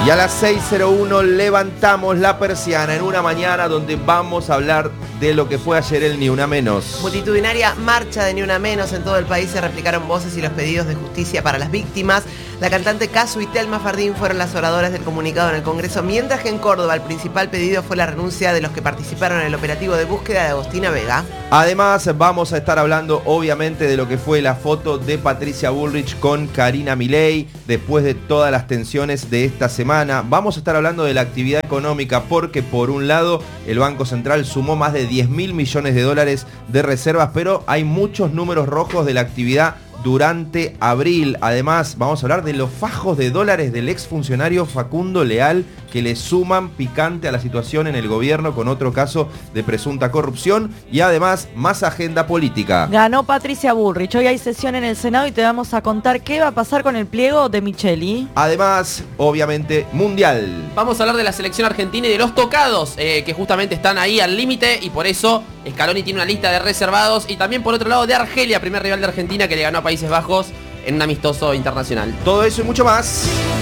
Y a las 6:01 levantamos la persiana en una mañana donde vamos a hablar de lo que fue ayer el Ni Una Menos. Multitudinaria marcha de Ni Una Menos. En todo el país se replicaron voces y los pedidos de justicia para las víctimas. La cantante Casu y Telma Fardín fueron las oradoras del comunicado en el Congreso, mientras que en Córdoba el principal pedido fue la renuncia de los que participaron en el operativo de búsqueda de Agostina Vega. Además, vamos a estar hablando obviamente de lo que fue la foto de Patricia Bullrich con Karina Milei después de todas las tensiones de esta semana. Vamos a estar hablando de la actividad económica porque por un lado el Banco Central sumó más de 10.000 millones de dólares de reservas, pero hay muchos números rojos de la actividad durante abril. Además, vamos a hablar de los fajos de dólares del exfuncionario Facundo Leal que le suman picante a la situación en el gobierno con otro caso de presunta corrupción y además más agenda política. Ganó Patricia Bullrich. Hoy hay sesión en el Senado y te vamos a contar qué va a pasar con el pliego de Micheli. Además, obviamente, mundial. Vamos a hablar de la selección argentina y de los tocados, que justamente están ahí al límite y por eso Scaloni tiene una lista de reservados. Y también por otro lado de Argelia, primer rival de Argentina que le ganó a Países Bajos en un amistoso internacional. Todo eso y mucho más.